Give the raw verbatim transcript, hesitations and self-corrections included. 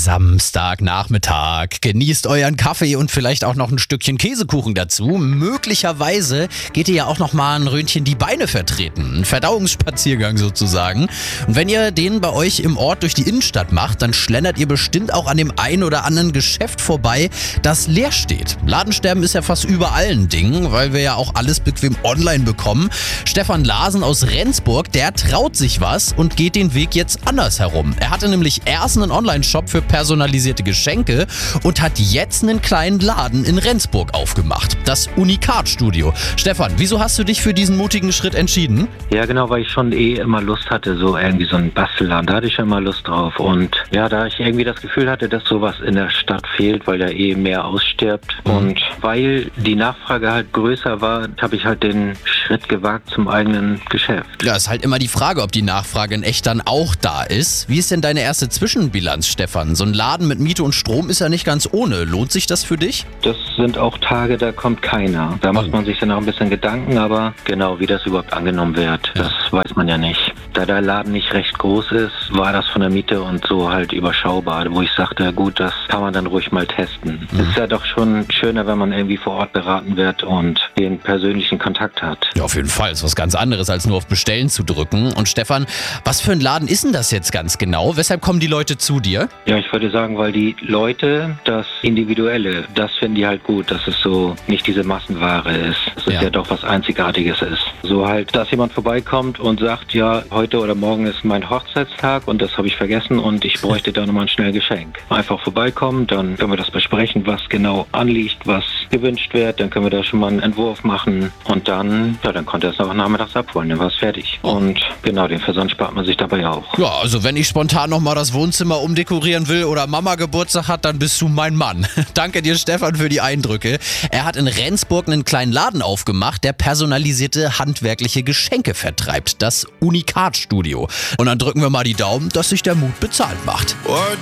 Samstagnachmittag. Genießt euren Kaffee und vielleicht auch noch ein Stückchen Käsekuchen dazu. Möglicherweise geht ihr ja auch noch mal ein Röntchen die Beine vertreten. Ein Verdauungsspaziergang sozusagen. Und wenn ihr den bei euch im Ort durch die Innenstadt macht, dann schlendert ihr bestimmt auch an dem ein oder anderen Geschäft vorbei, das leer steht. Ladensterben ist ja fast überall ein Ding, weil wir ja auch alles bequem online bekommen. Stefan Larsen aus Rendsburg, der traut sich was und geht den Weg jetzt anders herum. Er hatte nämlich erst einen Online-Shop für personalisierte Geschenke und hat jetzt einen kleinen Laden in Rendsburg aufgemacht. Das Unikat-Studio. Stefan, wieso hast du dich für diesen mutigen Schritt entschieden? Ja, genau, weil ich schon eh immer Lust hatte, so irgendwie so einen Bastelladen. Da hatte ich schon immer Lust drauf. Und ja, da ich irgendwie das Gefühl hatte, dass sowas in der Stadt fehlt, weil da eh mehr ausstirbt. Mhm. Und weil die Nachfrage halt größer war, habe ich halt den Schritt gewagt zum eigenen Geschäft. Ja, ist halt immer die Frage, ob die Nachfrage in echt dann auch da ist. Wie ist denn deine erste Zwischenbilanz, Stefan? So ein Laden mit Miete und Strom ist ja nicht ganz ohne. Lohnt sich das für dich? Das sind auch Tage, da kommt keiner. Da macht man sich dann auch ein bisschen Gedanken, aber genau, wie das überhaupt angenommen wird, ja. Das weiß man ja nicht. Da der Laden nicht recht groß ist, war das von der Miete und so halt überschaubar, wo ich sagte, gut, das kann man dann ruhig mal testen. Es mhm. ist ja doch schon schöner, wenn man irgendwie vor Ort beraten wird und den persönlichen Kontakt hat. Ja, auf jeden Fall. Ist was ganz anderes, als nur auf Bestellen zu drücken. Und Stefan, was für ein Laden ist denn das jetzt ganz genau? Weshalb kommen die Leute zu dir? Ja, ich würde sagen, weil die Leute das Individuelle, das finden die halt gut, dass es so nicht diese Massenware ist. Dass es ja. ja doch was Einzigartiges ist. So halt, dass jemand vorbeikommt und sagt, ja, heute oder morgen ist mein Hochzeitstag und das habe ich vergessen und ich bräuchte da nochmal ein schnell Geschenk. Einfach vorbeikommen, dann können wir das besprechen, was genau anliegt, was gewünscht wird, dann können wir da schon mal einen Entwurf machen und dann, ja, dann konnte er es auch nachmittags abholen, dann war es fertig. Oh. Und genau, den Versand spart man sich dabei auch. Ja, also wenn ich spontan nochmal das Wohnzimmer umdekorieren will oder Mama Geburtstag hat, dann bist du mein Mann. Danke dir, Stefan, für die Eindrücke. Er hat in Rendsburg einen kleinen Laden aufgemacht, der personalisierte handwerkliche Geschenke vertreibt. Das Unikat-Studio. Und dann drücken wir mal die Daumen, dass sich der Mut bezahlt macht.